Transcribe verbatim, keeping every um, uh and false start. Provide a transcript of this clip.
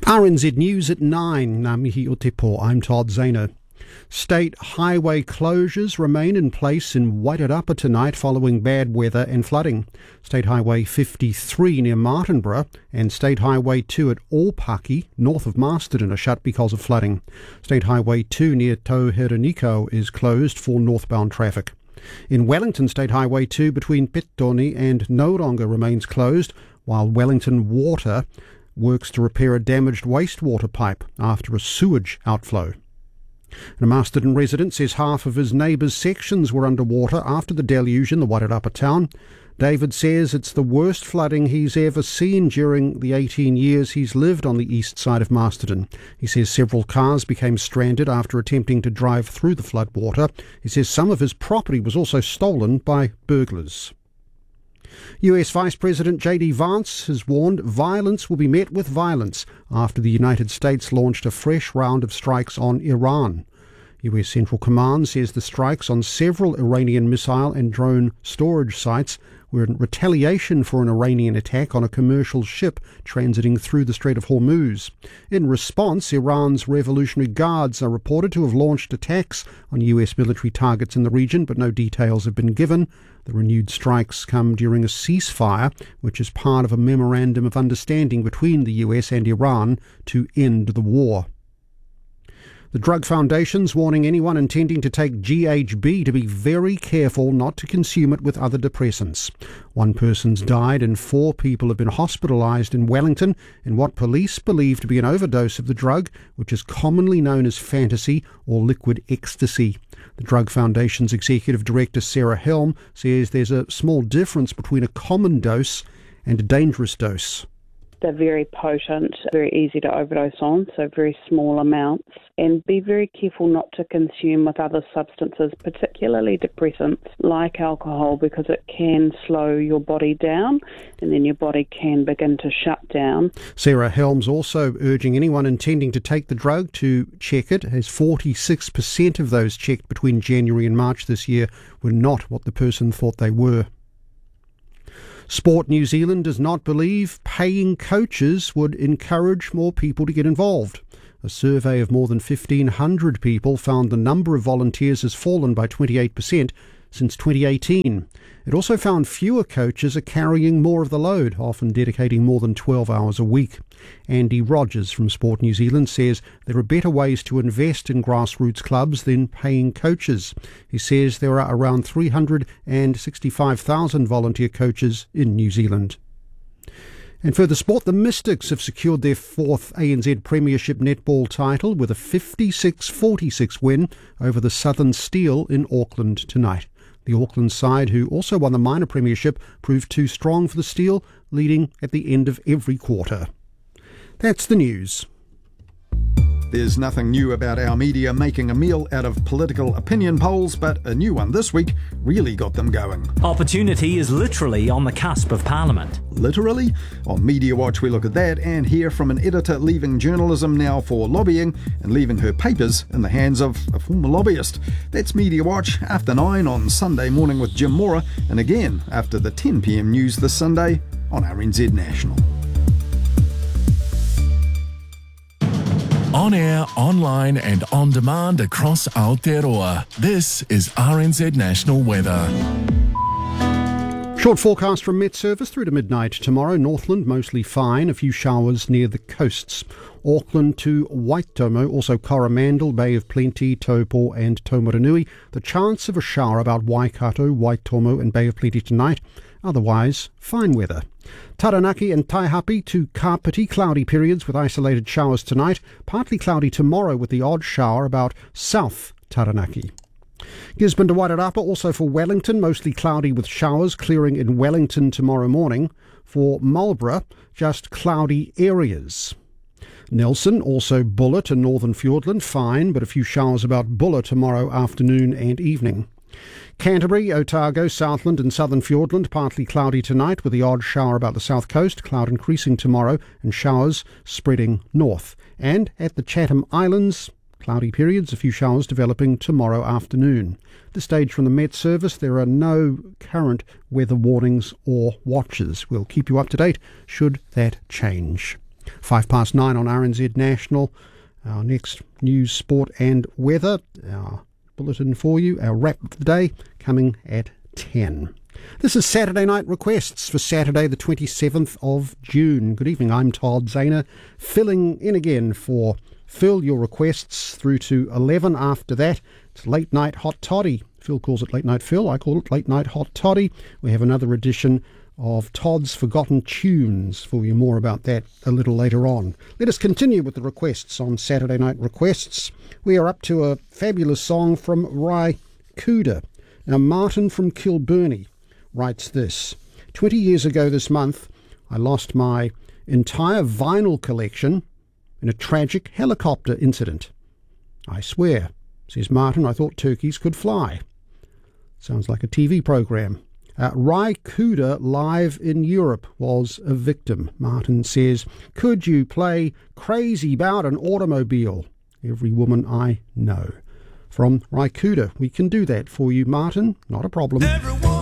R N Z News at nine. Ngā mihi o te pō. I'm Todd Zahner. State highway closures remain in place in Wairarapa tonight following bad weather and flooding. State Highway fifty-three near Martinborough and State Highway two at Aupaki, north of Masterton, are shut because of flooding. State Highway two near Tauhereniko is closed for northbound traffic. In Wellington, State Highway two between Petone and Noronga remains closed, while Wellington Water works to repair a damaged wastewater pipe after a sewage outflow. And a Masterton resident says half of his neighbour's sections were underwater after the deluge in the Wairarapa town. David says it's the worst flooding he's ever seen during the eighteen years he's lived on the east side of Masterton. He says several cars became stranded after attempting to drive through the floodwater. He says some of his property was also stolen by burglars. U S Vice President J D Vance has warned violence will be met with violence after the United States launched a fresh round of strikes on Iran. U S Central Command says the strikes on several Iranian missile and drone storage sites were in retaliation for an Iranian attack on a commercial ship transiting through the Strait of Hormuz. In response, Iran's Revolutionary Guards are reported to have launched attacks on U S military targets in the region, but no details have been given. The renewed strikes come during a ceasefire, which is part of a memorandum of understanding between the U S and Iran to end the war. The Drug Foundation's warning anyone intending to take G H B to be very careful not to consume it with other depressants. One person's died and four people have been hospitalised in Wellington in what police believe to be an overdose of the drug, which is commonly known as fantasy or liquid ecstasy. The Drug Foundation's Executive Director Sarah Helm says there's a small difference between a common dose and a dangerous dose. They're very potent, very easy to overdose on, so very small amounts. And be very careful not to consume with other substances, particularly depressants like alcohol, because it can slow your body down and then your body can begin to shut down. Sarah Helm's also urging anyone intending to take the drug to check it, as forty-six percent of those checked between January and March this year were not what the person thought they were. Sport New Zealand does not believe paying coaches would encourage more people to get involved. A survey of more than fifteen hundred people found the number of volunteers has fallen by twenty-eight percent since twenty eighteen. It also found fewer coaches are carrying more of the load, often dedicating more than twelve hours a week. Andy Rogers from Sport New Zealand says there are better ways to invest in grassroots clubs than paying coaches. He says there are around three hundred sixty-five thousand volunteer coaches in New Zealand. And further sport, the Mystics have secured their fourth A N Z Premiership netball title with a fifty-six forty-six win over the Southern Steel in Auckland tonight. The Auckland side, who also won the minor premiership, proved too strong for the Steel, leading at the end of every quarter. That's the news. There's nothing new about our media making a meal out of political opinion polls, but a new one this week really got them going. Opportunity is literally on the cusp of Parliament. Literally? On Media Watch we look at that and hear from an editor leaving journalism now for lobbying and leaving her papers in the hands of a former lobbyist. That's Media Watch after nine on Sunday morning with Jim Mora, and again after the ten p m news this Sunday on R N Z National. On air, online and on demand across Aotearoa. This is R N Z National Weather. Short forecast from Met Service through to midnight tomorrow. Northland mostly fine, a few showers near the coasts. Auckland to Waitomo, also Coromandel, Bay of Plenty, Taupo and Taumaranui. The chance of a shower about Waikato, Waitomo and Bay of Plenty tonight. Otherwise, fine weather. Taranaki and Taihape to Kapiti, cloudy periods with isolated showers tonight. Partly cloudy tomorrow with the odd shower about South Taranaki. Gisborne to Wairarapa, also for Wellington, mostly cloudy with showers, clearing in Wellington tomorrow morning. For Marlborough, just cloudy areas. Nelson, also Buller to Northern Fiordland, fine, but a few showers about Buller tomorrow afternoon and evening. Canterbury, Otago, Southland and Southern Fiordland, partly cloudy tonight with the odd shower about the south coast, cloud increasing tomorrow and showers spreading north. And at the Chatham Islands, cloudy periods, a few showers developing tomorrow afternoon. At this stage from the Met Service, there are no current weather warnings or watches. We'll keep you up to date should that change. Five past nine on R N Z National. Our next news, sport and weather. Our bulletin for you, our wrap of the day, coming at ten. This is Saturday Night Requests for Saturday the twenty-seventh of June. Good evening, I'm Todd Zahner, filling in again for Phil, your requests through to eleven. After that, it's Late Night Hot Toddy. Phil calls it Late Night Phil, I call it Late Night Hot Toddy. We have another edition of Todd's Forgotten Tunes for you. More about that a little later on. Let us continue with the requests on Saturday Night Requests. We are up to a fabulous song from Ry Cooder. Now, Martin from Kilburnie writes this. Twenty years ago this month, I lost my entire vinyl collection in a tragic helicopter incident. I swear, says Martin, I thought turkeys could fly. Sounds like a T V program. Uh, Ry Cooder, live in Europe, was a victim. Martin says, could you play Crazy About an Automobile? Every woman I know. From Ry Cooder, we can do that for you, Martin. Not a problem. Everyone.